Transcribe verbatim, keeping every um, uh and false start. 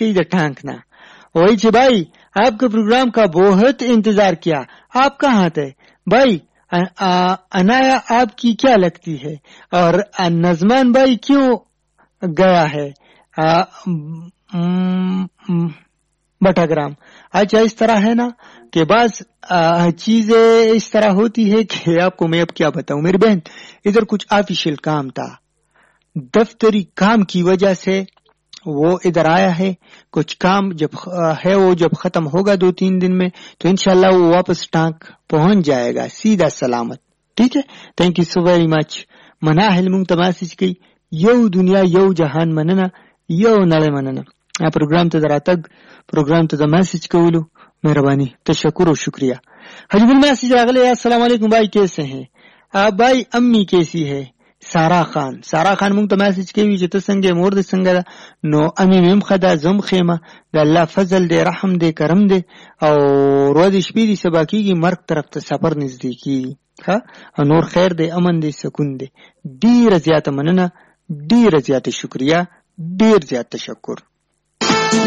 कही the tank ना वही छे भाई आपके प्रोग्राम का बहुत इंतजार किया। आप कहाँ थे भाई? आ, आ, अनाया आपकी क्या लगती है? और नजमान भाई क्यों गया है आ, म, म, बटाग्राम? अच्छा इस तरह है ना कि बस चीजें इस तरह होती है कि आपको मैं अब क्या बताऊं मेरी बहन। इधर कुछ ऑफिशियल काम था, दफ्तरी काम की वजह से वो इधर आया है। कुछ काम जब है वो जब खत्म होगा दो तीन दिन में तो इंशाल्लाह वो वापस टांक पहुंच जाएगा सीधा सलामत। ठीक है, thank you so very much. मना हिलमुंग तमासिज की यौ दुनिया यौ जहान मनना यौ नले मनना। आ प्रोग्राम तो जरा तक प्रोग्राम तो मैसेज कौलू मेहरबानी तशक्कुर और शुक्रिया। हजबुल मैसेज अगले अस्सलाम वालेकुम भाई कैसे हैं आप? भाई अम्मी कैसी है? सारा खान सारा खान मुंग तो मैसेज के भी जत संगे मोर दे संगे नो अमी मेम खदा जम खेमा अल्लाह फजल दे रहम दे करम दे और रोज शपीरी से बाकी की मर्ग तरफ ते सफर नजदीकी हा और नूर खैर दे अमन दे सुकून दे। ढेर ज्यादा मनना ढेर ज्यादा शुक्रिया ढेर ज्यादा तशक्कुर।